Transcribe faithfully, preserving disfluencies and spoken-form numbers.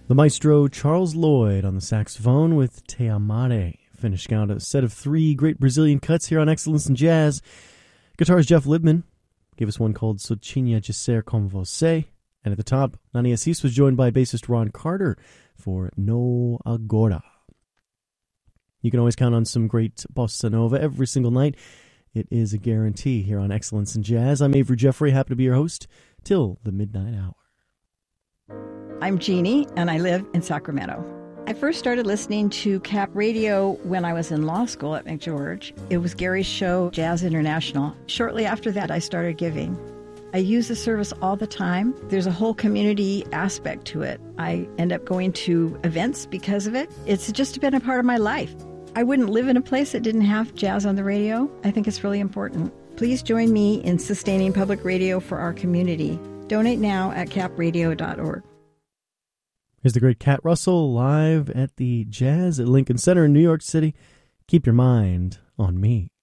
The maestro Charles Lloyd on the saxophone with Te Amare, finishing out a set of three great Brazilian cuts here on Excellence in Jazz. Guitars Jeff Libman gave us one called Sotinha de Ser Com Você, and at the top, Nani Assis was joined by bassist Ron Carter for No Agora. You can always count on some great bossa nova every single night. It is a guarantee here on Excellence in Jazz. I'm Avery Jeffrey, happy to be your host till the midnight hour. I'm Jeannie, and I live in Sacramento. I first started listening to Cap Radio when I was in law school at McGeorge. It was Gary's show, Jazz International. Shortly after that, I started giving. I use the service all the time. There's a whole community aspect to it. I end up going to events because of it. It's just been a part of my life. I wouldn't live in a place that didn't have jazz on the radio. I think it's really important. Please join me in sustaining public radio for our community. Donate now at cap radio dot org. Here's the great Cat Russell live at the Jazz at Lincoln Center in New York City. Keep your mind on me.